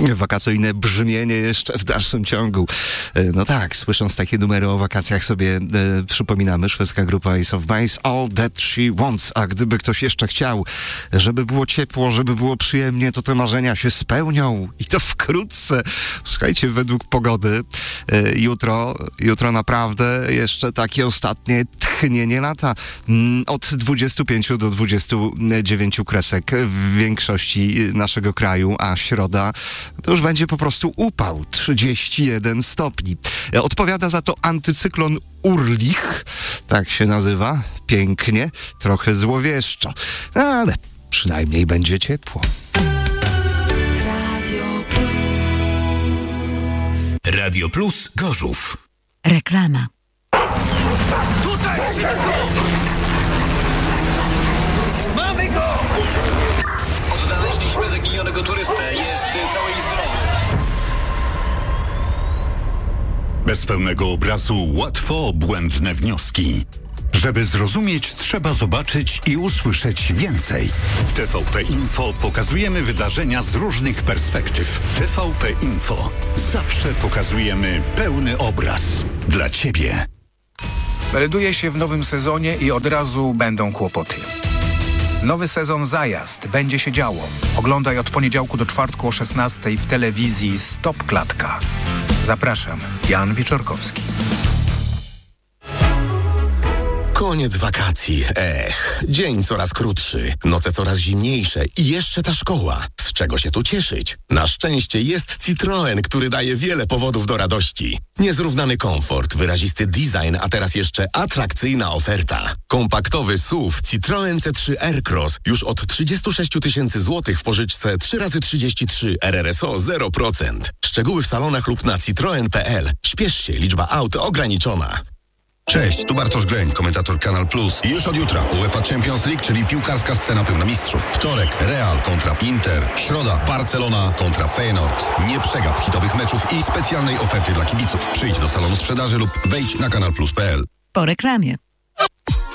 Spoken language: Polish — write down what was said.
Wakacyjne brzmienie jeszcze w dalszym ciągu. No tak, słysząc takie numery o wakacjach sobie przypominamy, szwedzka grupa Ace of Base, All That She Wants. A gdyby ktoś jeszcze chciał, żeby było ciepło, żeby było przyjemnie, to te marzenia się spełnią i to wkrótce. Słuchajcie, według pogody jutro naprawdę jeszcze takie ostatnie tchnienie lata. Od 25 do 29 kresek w większości naszego kraju, a środa to już będzie po prostu upał, 31 stopni. Odpowiada za to antycyklon Urlich, tak się nazywa, pięknie, trochę złowieszczo, ale przynajmniej będzie ciepło. Radio Plus Gorzów. Reklama. Tutaj szybko! Mamy go! Odnaleźliśmy zaginionego turystę. Jest cały i zdrowy. Bez pełnego obrazu łatwo błędne wnioski. Żeby zrozumieć, trzeba zobaczyć i usłyszeć więcej. W TVP Info pokazujemy wydarzenia z różnych perspektyw. TVP Info. Zawsze pokazujemy pełny obraz. Dla Ciebie. Melduje się w nowym sezonie i od razu będą kłopoty. Nowy sezon Zajazd. Będzie się działo. Oglądaj od poniedziałku do czwartku o 16:00 w telewizji Stop Klatka. Zapraszam. Jan Wieczorkowski. Koniec wakacji. Dzień coraz krótszy, noce coraz zimniejsze i jeszcze ta szkoła. Z czego się tu cieszyć? Na szczęście jest Citroen, który daje wiele powodów do radości. Niezrównany komfort, wyrazisty design, a teraz jeszcze atrakcyjna oferta. Kompaktowy SUV Citroen C3 Aircross już od 36 000 złotych w pożyczce 3x33 RRSO 0%. Szczegóły w salonach lub na citroen.pl. Śpiesz się, liczba aut ograniczona. Cześć, tu Bartosz Gleń, komentator Kanal Plus. I już od jutra UEFA Champions League, czyli piłkarska scena pełna mistrzów. Wtorek Real kontra Inter, środa Barcelona kontra Feyenoord. Nie przegap hitowych meczów i specjalnej oferty dla kibiców. Przyjdź do salonu sprzedaży lub wejdź na kanalplus.pl. Po reklamie.